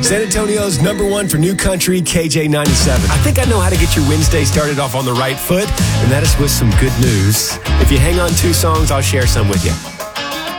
San Antonio's #1 for new country, KJ97. I think I know how to get your Wednesday started off on the right foot, and that is with some good news. If you hang on 2 songs, I'll share some with you.